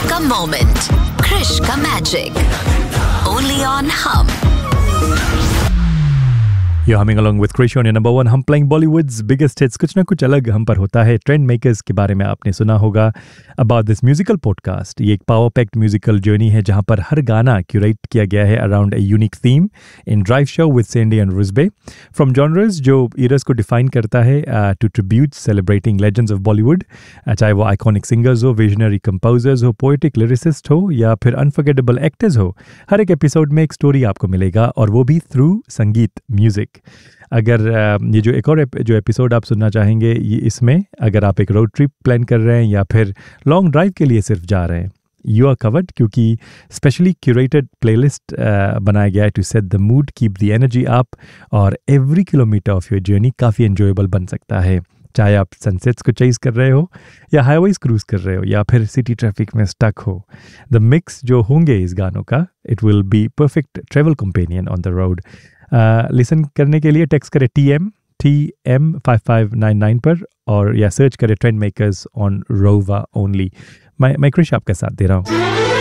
आपका मोमेंट, क्रिश का magic, only on हम। You're humming along with Krish on your number one. हम playing Bollywood's biggest hits. कुछ ना कुछ अलग हम पर होता है. Trend makers के बारे में आपने सुना होगा. About this musical podcast. ये एक power packed musical journey है जहाँ पर हर गाना curate किया गया है around a unique theme in Drive Show with Sandy and Rusbe. From genres जो eras को define करता है to tributes celebrating legends of Bollywood. चाहे वो iconic singers हो, visionary composers हो, poetic lyricists हो या फिर unforgettable actors हो. हर एक episode में एक story आपको मिलेगा और वो भी through संगीत, music. अगर ये जो एक और जो एपिसोड आप सुनना चाहेंगे ये इसमें अगर आप एक रोड ट्रिप प्लान कर रहे हैं या फिर लॉन्ग ड्राइव के लिए सिर्फ जा रहे हैं यू आर कवर्ड क्योंकि स्पेशली क्यूरेटेड प्लेलिस्ट बनाया गया है to set the mood keep the energy up और every kilometre of your journey काफ़ी एन्जॉयबल बन सकता है चाहे आप सनसेट्स को चेज कर रहे हो या हाईवेज क्रूज कर रहे हो या फिर सिटी ट्रैफिक में स्टक हो द मिक्स जो होंगे इस गानों का it will be perfect travel companion on the road listen करने के लिए टेक्स्ट करें TM 5599 पर और या सर्च करें ट्रेंड मेकर्स ऑन रोवा ओनली मैं क्रिश आपका साथ दे रहा हूँ